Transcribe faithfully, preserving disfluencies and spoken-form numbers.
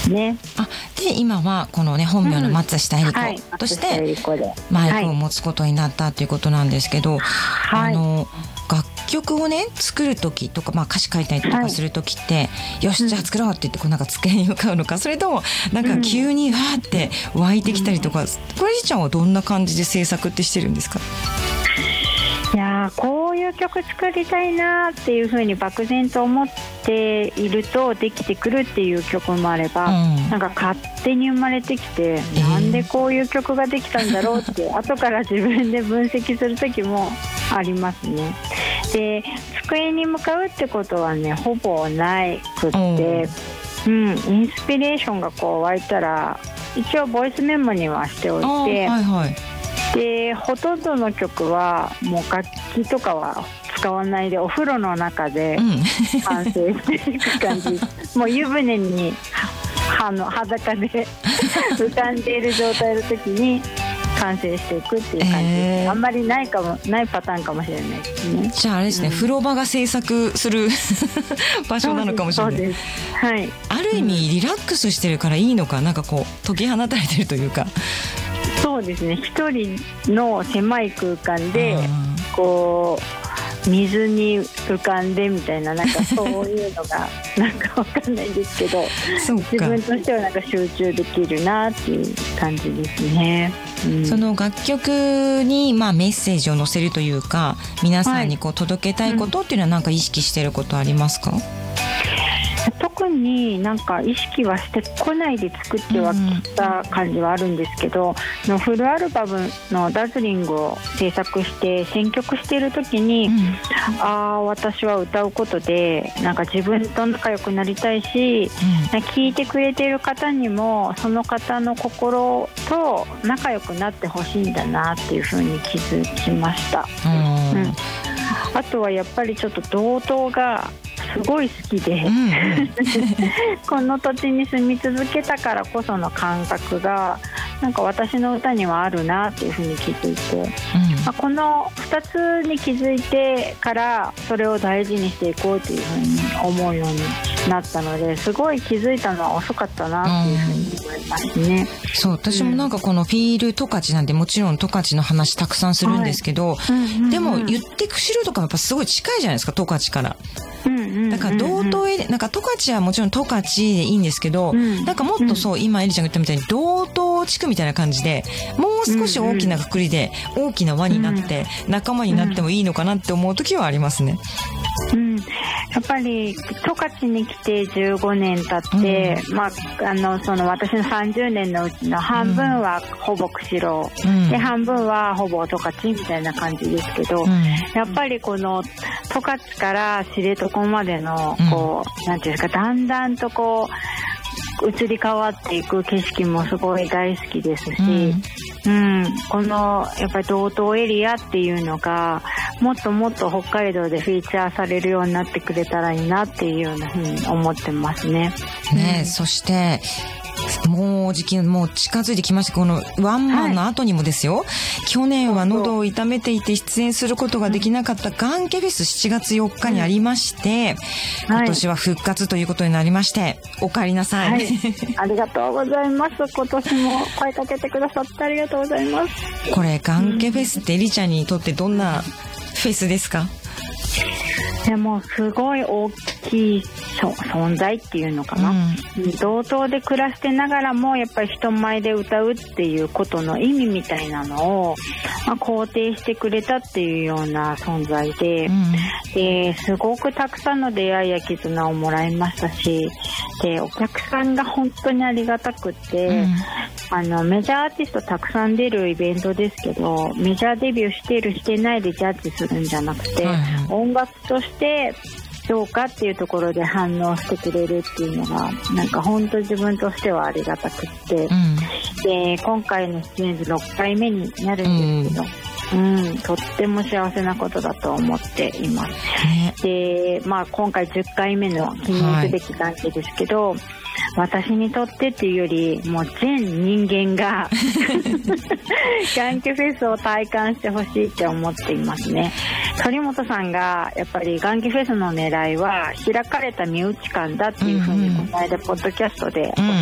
ですね。 あで今はこのね本名の松下恵理子としてマイクを持つことになったということなんですけど、はい、あの楽曲をね作る時とか、まあ、歌詞書いたりとかする時って、はい、よしじゃあ作ろうって言ってこうなんか机に向かうのか、それともなんか急にわーって湧いてきたりとか、うん、これじちゃんはどんな感じで制作ってしてるんですか？ いやこういう曲作りたいなっていうふうに漠然と思っているとできてくるっていう曲もあれば、うん、なんか勝手に生まれてきて、えー、なんでこういう曲ができたんだろうって後から自分で分析する時もありますね。で机に向かうってことはねほぼないくって、うん、インスピレーションがこう湧いたら一応ボイスメモにはしておいて、はいはい、でほとんどの曲はもう楽器とかは使わないでお風呂の中で完成していく感じ、うん、もう湯船にあの裸で浮かんでいる状態の時に完成していくっていう感じ、えー、あんまりないかもないパターンかもしれないですね。 じゃああれですね、うん、風呂場が制作する場所なのかもしれない。そうです、 はい、 ある意味リラックスしてるからいいのか、なんかこう解き放たれてるというか。 そうですね、一人の狭い空間でこう水に浮かんでみたいな、なんかそういうのがなんかわかんないんですけど自分としてはなんか集中できるなっていう感じですね。うん、 その楽曲にまあメッセージを載せるというか皆さんにこう届けたいことっていうのは何か意識してることありますか？ 特になんか意識はしてこないで作ってはきた感じはあるんですけど、うん、のフルアルバムのダズリングを制作して選曲している時に、うん、あ私は歌うことでなんか自分と仲良くなりたいし、うん、聴いてくれている方にもその方の心と仲良くなってほしいんだなっていうふうに気づきました。うんうん、あとはやっぱりちょっと同等がすごい好きで、うん、この土地に住み続けたからこその感覚がなんか私の歌にはあるなっていうふうに気づいて、うんまあ、このふたつに気づいてからそれを大事にしていこうというふうに思うようになったので、すごい気づいたのは遅かったなっていうふうに思いますね。 うん、そう私もなんかこのフィール十勝なんでもちろん十勝の話たくさんするんですけど、はいうんうんうん、でも言って釧路とかやっぱすごい近いじゃないですか十勝から。うんうんうんうん、だから同等エリなんか十勝はもちろん十勝でいいんですけど、うん、なんかもっとそう、うん、今エリちゃんが言ったみたいに同等地区みたいな感じでもう少し大きな括りで大きな輪になって仲間になってもいいのかなって思う時はありますね。 うん、やっぱり十勝に来てじゅうごねん経って、うんまあ、あのその私のさんじゅうねんのうちの半分はほぼ釧路、うん、で半分はほぼ十勝みたいな感じですけど、うん、やっぱりこの十勝から知床までのこう、うん、なんていうんですかだんだんとこう移り変わっていく景色もすごい大好きですし、うんうん、このやっぱり道東エリアっていうのがもっともっと北海道でフィーチャーされるようになってくれたらいいなっていうようなふうに思ってますね。 ね、 うん、 そしてもう時期もう近づいてきました。このワンマンの後にもですよ、はい、去年は喉を痛めていて出演することができなかったガンケフェスしちがつよっかにありまして、うん、今年は復活ということになりまして、お帰りなさい、はい、 ありがとうございます。今年も声かけてくださってありがとうございます。 これガンケフェスってエリちゃんにとってどんなフェスですか？ でもすごい大きい存在っていうのかな、うん、同等で暮らしてながらもやっぱり人前で歌うっていうことの意味みたいなのを、まあ、肯定してくれたっていうような存在で、うん、ですごくたくさんの出会いや絆をもらいましたし、でお客さんが本当にありがたくって、うん、あのメジャーアーティストたくさん出るイベントですけど、メジャーデビューしてるしてないでジャッジするんじゃなくて、うん、音楽としてどうかっていうところで反応してくれるっていうのがなんか本当自分としてはありがたくって、うん、で今回の出演ろっかいめになるんですけど、うんうん、とっても幸せなことだと思っています、ね、で、まあ、今回じゅっかいめの記念すべき関係ですけど、はい、私にとってっていうよりもう全人間がガンケフェスを体感してほしいって思っていますね。鳥本さんがやっぱりガンケフェスの狙いは開かれた身内感だっていうふうにこの間ポッドキャストで